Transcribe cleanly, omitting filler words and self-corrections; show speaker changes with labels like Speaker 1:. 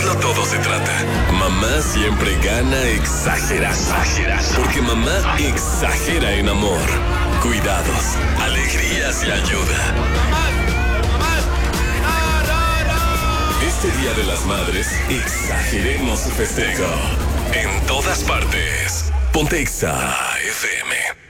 Speaker 1: tenerlo todo se trata. Mamá siempre gana exagerando. Porque mamá exagera en amor, cuidados, alegrías y ayuda. Este Día de las Madres, exageremos su festejo. En todas partes. Ponte Exa FM.